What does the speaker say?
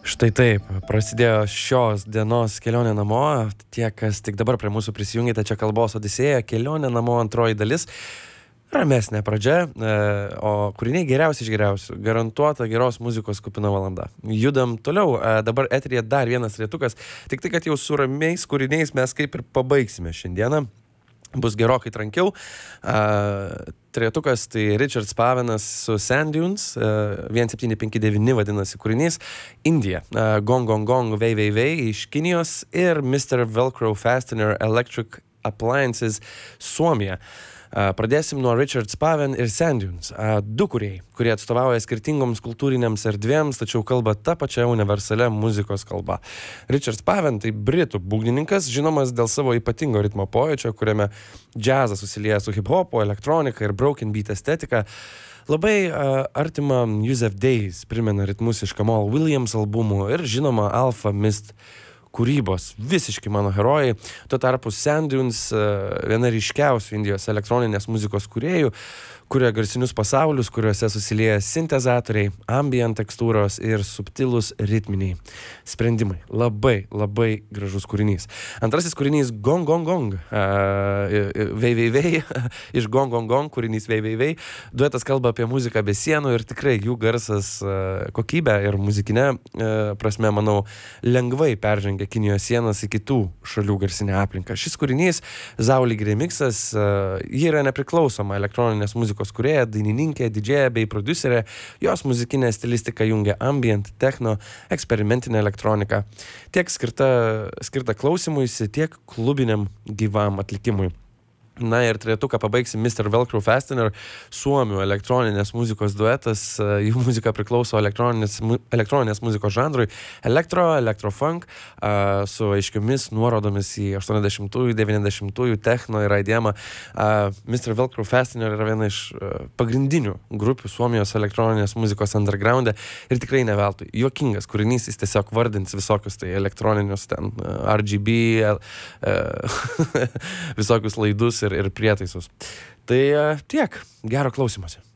Štai taip, prasidėjo šios dienos kelionė namo. Tie, kas tik dabar prie mūsų prisijungėte, čia kalbos Odisėja, kelionė namo antroji dalis. Ramesnė pradžia, o kūriniai geriausi iš geriausių. Garantuota geros muzikos kupina valanda. Judam toliau, dabar eteryje dar vienas rėtukas. Tik tai, kad jau su ramiais kūriniais mes kaip ir pabaigsime šiandieną. Bus gerokai trankiau. Trejetukas tai Richard Spavenas su Sand Dunes, 1759 vadinasi kūrinys, Indija, Gong Gong Gong Vei Vei Vei iš Kinijos ir Mr. Velcro Fastener Electric Appliances Suomija. Pradėsim nuo Richard Spaven ir Sand Dunes, du kūrėjai, kurie atstovauja skirtingoms kultūrinėms erdvėms, tačiau kalba tą pačią universalia muzikos kalba. Richard Spaven tai britų būgnininkas, žinomas dėl savo ypatingo ritmo pojūčio, kuriame džiazas susilieja su hip-hopo, elektronika ir broken beat estetika. Labai artima Yusef Days, primena ritmus iš Kamal Williams albumų ir žinoma Alpha Mist kūrybos. Visiškai mano herojai. Tuo tarpu Sand Dunes, viena ryškiausių Indijos elektroninės muzikos kūrėjų, kuria garsinius pasaulius, kuriuose susilieja sintezatoriai, ambient tekstūros ir subtilūs ritminiai sprendimai. Labai, labai gražus kūrinys. Antrasis kūrinys Gong Gong Gong. Vei Vei Vei. Iš Gong Gong Gong kūrinys Vei Vei Vei. Duetas kalba apie muziką be sienų ir tikrai jų garsas kokybę ir muzikinę prasme, manau, lengvai peržengia Kinijos sienas į kitų šalių garsinę aplinką. Šis kūrinys, Zaulig remixas, ji yra nepriklausoma elektroninės muzikos kūrėja, dainininkė, didžėja bei prodiuserė. Jos muzikinė stilistika jungia ambient, techno, eksperimentinę elektroniką. Tiek skirta klausimuisi, tiek klubiniam gyvam atlikimui. Na ir trejetuką pabaigsim Mr. Velcro Fastener, suomių elektroninės muzikos duetas. Jų muzika priklauso elektroninės muzikos žanrui elektrofunk, su aiškiomis nuorodomis į 80-ųjų, 90-ųjų techno ir IDM-ą. Mr. Velcro Fastener yra viena iš pagrindinių grupių Suomijos elektroninės muzikos underground'e ir tikrai ne veltui. Juokingas kūrinys, jis tiesiog vardins visokius tai elektroninius ten RGB, visokius laidus ir prietaisus. Tai tiek, gero klausymosi.